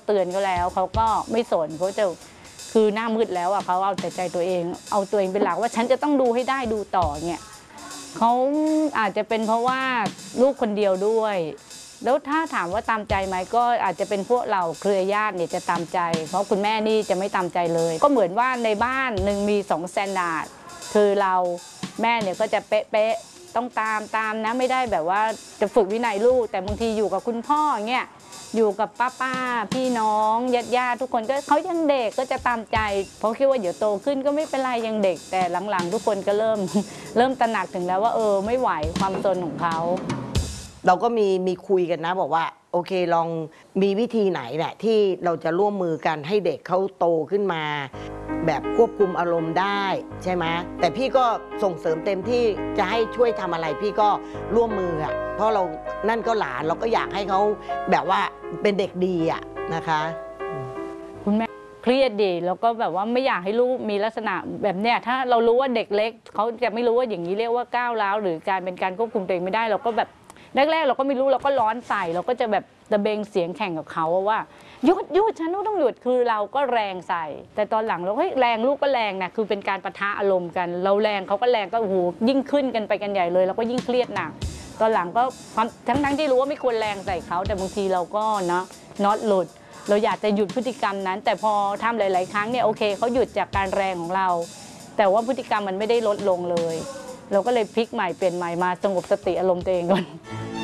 เตือนเขาแล้วเขาก็ไม่สนเขาจะคือหน้ามืดแล้วอ่ะเขาเอาแต่ใจตัวเองเอาตัวเองเป็นหลักว่าฉันจะต้องดูให้ได้ดูต่อเนี่ยเขาอาจจะเป็นเพราะว่าลูกคนเดียวด้วยแล้วถ้าถามว่าตามใจไหมก็อาจจะเป็นพวกเราเครือญาติเนี่ยจะตามใจเพราะคุณแม่นี่จะไม่ตามใจเลยก็เหมือนว่าในบ้านหนึ่งมี2 สแตนดาร์ดคือเราแม่เนี่ยก็จะเป๊ะต้องตามนะไม่ได้แบบว่าจะฝึกวินัยลูกแต่บางทีอยู่กับคุณพ่อเงี้ยอยู่กับป้าพี่น้องญาติทุกคนก็เขายังเด็กก็จะตามใจเพราะคิดว่าเดี๋ยวโตขึ้นก็ไม่เป็นไรยังเด็กแต่หลังๆทุกคนก็เริ่มตระหนักถึงแล้วว่าไม่ไหวความซนของเขาเราก็มีคุยกันนะบอกว่าโอเคลองมีวิธีไหนแหละที่เราจะร่วมมือกันให้เด็กเขาโตขึ้นมาแบบควบคุมอารมณ์ได้ใช่ไหมแต่พี่ก็ส่งเสริมเต็มที่จะให้ช่วยทำอะไรพี่ก็ร่วมมืออ่ะเพราะเรานั่นก็หลานเราก็อยากให้เขาแบบว่าเป็นเด็กดีอ่ะนะคะคุณแม่เครียดดีแล้วก็แบบว่าไม่อยากให้ลูกมีลักษณะแบบเนี้ยถ้าเรารู้ว่าเด็กเล็กเขาจะไม่รู้ว่าอย่างนี้เรียกว่าก้าวร้าวหรือการเป็นการควบคุมตัวเองไม่ได้เราก็แบบแรกๆเราก็ไม่รู้เราก็ร้อนใส่เราก็จะแบบตะเบงเสียงแข่งกับเขาว่าหยุดฉันต้องหยุดคือเราก็แรงใส่แต่ตอนหลังเราแรงลูกก็แรงนะคือเป็นการปะทะอารมณ์กันเราแรงเขาก็แรงก็โอ้โหยิ่งขึ้นกันไปกันใหญ่เลยเราก็ยิ่งเครียดหนักตอนหลังก็ทั้งที่รู้ว่าไม่ควรแรงใส่เขาแต่บางทีเราก็น็อตหลุดเราอยากจะหยุดพฤติกรรมนั้นแต่พอทำหลายๆครั้งเนี่ยโอเคเขาหยุดจากการแรงของเราแต่ว่าพฤติกรรมมันไม่ได้ลดลงเลยเราก็เลยพลิกใหม่เปลี่ยนใหม่มาสงบสติอารมณ์ตัวเองก่อน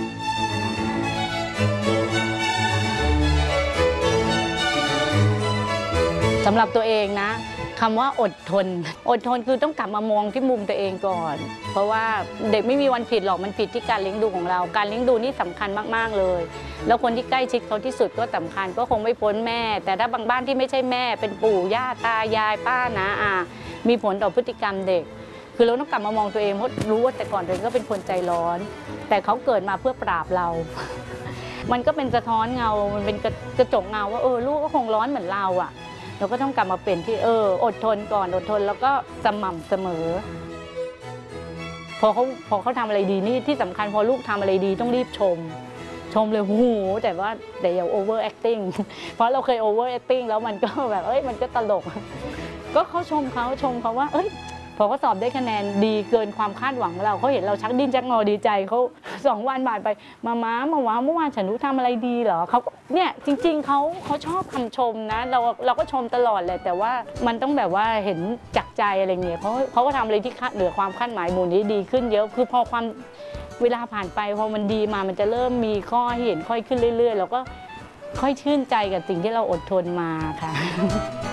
สำหรับตัวเองนะคำว่าอดทนคือต้องกลับมามองที่มุมตัวเองก่อนเพราะว่าเด็กไม่มีวันผิดหรอกมันผิดที่การเลี้ยงดูของเราการเลี้ยงดูนี่สำคัญมากๆเลยแล้วคนที่ใกล้ชิดเขาที่สุดก็สำคัญก็คงไม่พ้นแม่แต่ถ้าบางบ้านที่ไม่ใช่แม่เป็นปู่ย่าตายายป้าน้าอามีผลต่อพฤติกรรมเด็กคือเราต้องกลับมามองตัวเองเพราะรู้ว่าแต่ก่อนตัวเองก็เป็นคนใจร้อนแต่เขาเกิดมาเพื่อปราบเรามันก็เป็นสะท้อนเงามันเป็นกระจกเงาว่าลูกก็คงร้อนเหมือนเราอ่ะเราก็ต้องกลับมาเป็นที่อดทนก่อนอดทนแล้วก็สม่ำเสมอพอเขาทำอะไรดีนี่ที่สำคัญพอลูกทำอะไรดีต้องรีบชมเลยโอ้โหแต่อย่า over acting เพราะเราเคย over acting แล้วมันก็แบบมันก็ตลกก็เขาชมเขาว่าพอเขาสอบได้คะแนนดีเกินความคาดหวังเราเขาเห็นเราชักดิ้นชักงอดีใจเขา2 วันผ่านไปมาเมื่อวานฉันรู้ทำอะไรดีเหรอเขาเนี่ยจริงๆเขาชอบคำชมนะเราก็ชมตลอดเลยแต่ว่ามันต้องแบบว่าเห็นจักใจอะไรเงี้ยเขาก็ทำอะไรที่เหนือความคาดหมายหมู่นี้ดีขึ้นเยอะคือพอความเวลาผ่านไปพอมันดีมามันจะเริ่มมีข้อให้เห็นค่อยขึ้นเรื่อยๆเราก็ค่อยชื่นใจกับสิ่งที่เราอดทนมาค่ะ